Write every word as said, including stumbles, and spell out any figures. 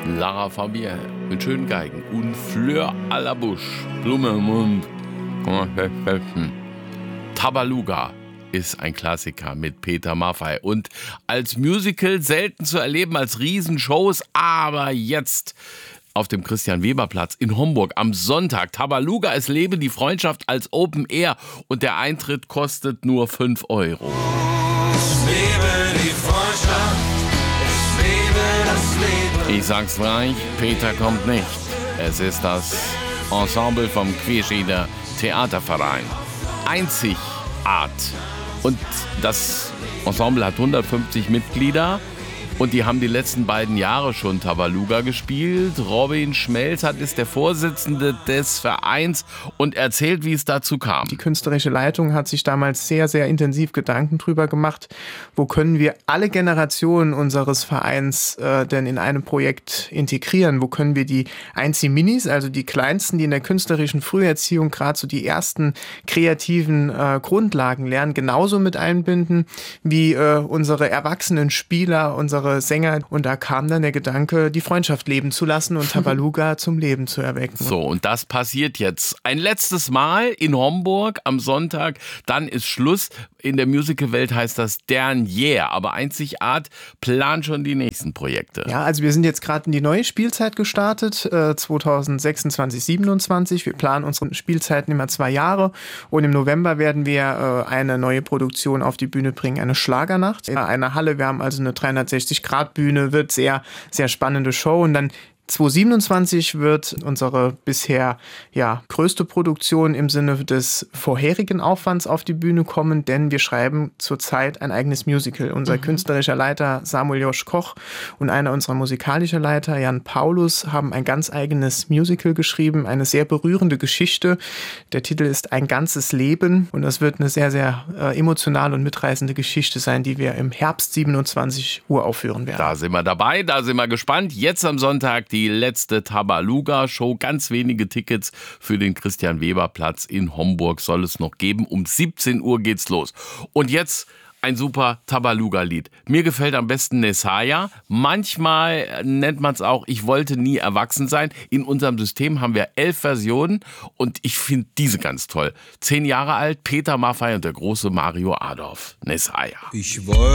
Lara Fabian mit schönen Geigen und Fleur à la Bouche, Blume im Mund. Tabaluga ist ein Klassiker mit Peter Maffay und als Musical selten zu erleben als Riesenshows, aber jetzt auf dem Christian-Weber-Platz in Homburg am Sonntag. Tabaluga, es lebe die Freundschaft als Open Air und der Eintritt kostet nur fünf Euro. Ich lebe die Freundschaft, ich lebe das Leben. Ich sag's gleich, Peter kommt nicht. Es ist das Ensemble vom Querschieder Theaterverein. Einzigart. Und das Ensemble hat hundertfünfzig Mitglieder. Und die haben die letzten beiden Jahre schon Tabaluga gespielt. Robin Schmelzert ist der Vorsitzende des Vereins und erzählt, wie es dazu kam. Die künstlerische Leitung hat sich damals sehr, sehr intensiv Gedanken drüber gemacht, wo können wir alle Generationen unseres Vereins äh, denn in einem Projekt integrieren? Wo können wir die Einzi-Minis, also die Kleinsten, die in der künstlerischen Früherziehung gerade so die ersten kreativen äh, Grundlagen lernen, genauso mit einbinden wie äh, unsere erwachsenen Spieler, unsere Sänger. Und da kam dann der Gedanke, die Freundschaft leben zu lassen und Tabaluga zum Leben zu erwecken. So, und das passiert jetzt ein letztes Mal in Homburg am Sonntag. Dann ist Schluss. In der Musical-Welt heißt das Dernier. Aber Einzigart plant schon die nächsten Projekte. Ja, also wir sind jetzt gerade in die neue Spielzeit gestartet, äh, zweitausendsechsundzwanzig siebenundzwanzig. Wir planen unsere Spielzeiten immer zwei Jahre. Und im November werden wir äh, eine neue Produktion auf die Bühne bringen, eine Schlagernacht in einer Halle. Wir haben also eine dreihundertsechzig Grad Bühne, wird sehr, sehr spannende Show. Und dann zweitausendsiebenundzwanzig wird unsere bisher ja, größte Produktion im Sinne des vorherigen Aufwands auf die Bühne kommen, denn wir schreiben zurzeit ein eigenes Musical. Unser mhm. künstlerischer Leiter Samuel Josch Koch und einer unserer musikalischen Leiter Jan Paulus haben ein ganz eigenes Musical geschrieben, eine sehr berührende Geschichte. Der Titel ist Ein ganzes Leben und das wird eine sehr, sehr äh, emotionale und mitreißende Geschichte sein, die wir im Herbst siebenundzwanzig uraufführen werden. Da sind wir dabei, da sind wir gespannt. Jetzt am Sonntag die letzte Tabaluga-Show. Ganz wenige Tickets für den Christian-Weber-Platz in Homburg soll es noch geben. Um siebzehn Uhr geht's los. Und jetzt ein super Tabaluga-Lied. Mir gefällt am besten Nesaya. Manchmal nennt man es auch Ich wollte nie erwachsen sein. In unserem System haben wir elf Versionen und ich finde diese ganz toll. Zehn Jahre alt, Peter Maffay und der große Mario Adorf. Nesaya. Ich wollte